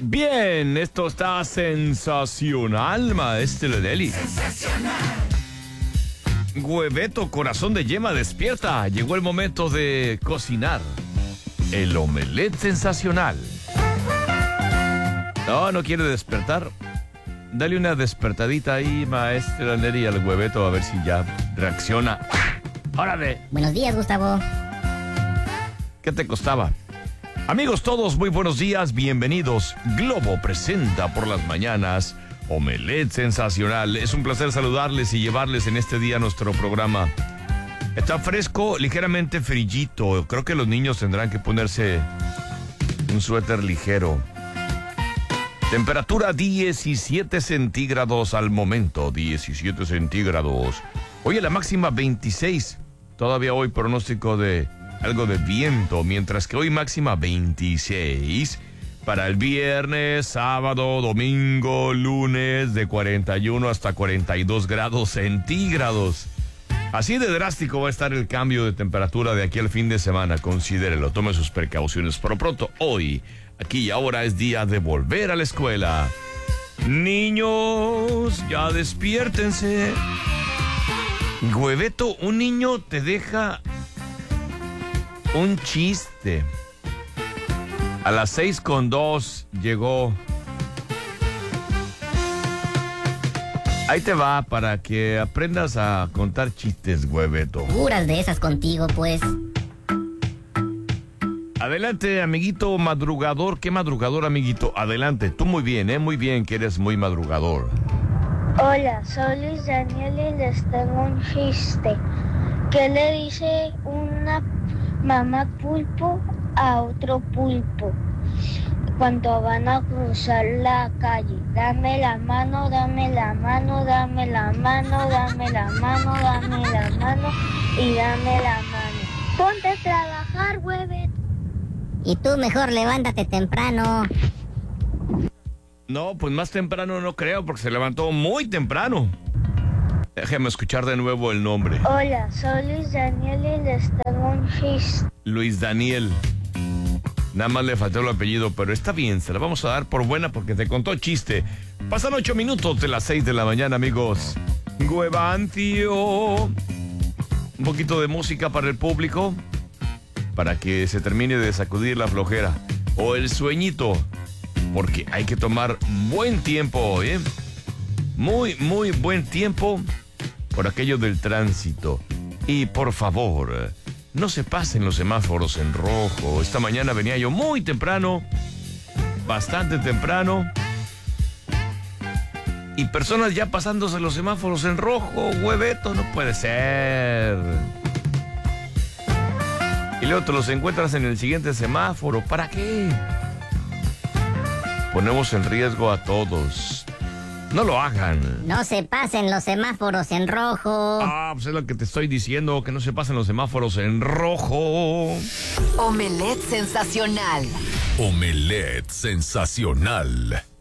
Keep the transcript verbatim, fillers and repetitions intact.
Bien, esto está sensacional, maestro Deli. Sensacional. Hueveto, corazón de yema, despierta. Llegó el momento de cocinar el omelette sensacional. No, no quiere despertar. Dale una despertadita ahí, maestra Neri, al hueveto, a ver si ya reacciona. ¡Órale! Buenos días, Gustavo. ¿Qué te costaba? Amigos todos, muy buenos días, bienvenidos. Globo presenta por las mañanas Omelette Sensacional. Es un placer saludarles y llevarles en este día nuestro programa. Está fresco, ligeramente frillito. Creo que los niños tendrán que ponerse un suéter ligero. Temperatura diecisiete centígrados al momento, diecisiete centígrados. Hoy la máxima veintiséis. Todavía hoy pronóstico de algo de viento, mientras que hoy máxima veintiséis. Para el viernes, sábado, domingo, lunes, de cuarenta y uno hasta cuarenta y dos grados centígrados. Así de drástico va a estar el cambio de temperatura de aquí al fin de semana. Considérelo, tome sus precauciones. Por lo pronto, hoy, aquí y ahora es día de volver a la escuela. Niños, ya despiértense. Hueveto, un niño te deja un chiste. A las seis con dos llegó. Ahí te va para que aprendas a contar chistes, hueveto. Puras de esas contigo, pues. Adelante, amiguito madrugador. ¿Qué madrugador, amiguito? Adelante. Tú muy bien, ¿eh? Muy bien, que eres muy madrugador. Hola, soy Luis Daniel y les tengo un chiste. ¿Qué le dice una mamá pulpo a otro pulpo cuando van a cruzar la calle? Dame la mano, dame la mano, dame la mano, dame la mano, dame la mano y dame la mano. Ponte a trabajar, huevet. Y tú mejor levántate temprano. No, pues más temprano no creo, porque se levantó muy temprano. Déjeme escuchar de nuevo el nombre. Hola, soy Luis Daniel y les tengo un chiste. Luis Daniel. Nada más le faltó el apellido, pero está bien, se la vamos a dar por buena porque te contó chiste. Pasan ocho minutos de las seis de la mañana, amigos. Huevancio. Un poquito de música para el público, para que se termine de sacudir la flojera o el sueñito, porque hay que tomar buen tiempo hoy, ¿eh? Muy, muy buen tiempo por aquello del tránsito. Y por favor, no se pasen los semáforos en rojo. Esta mañana venía yo muy temprano, bastante temprano, y personas ya pasándose los semáforos en rojo. Hueveto, no puede ser. Y luego te los encuentras en el siguiente semáforo. ¿Para qué? Ponemos en riesgo a todos. No lo hagan. No se pasen los semáforos en rojo. Ah, pues es lo que te estoy diciendo, que no se pasen los semáforos en rojo. Omelette sensacional. Omelette sensacional.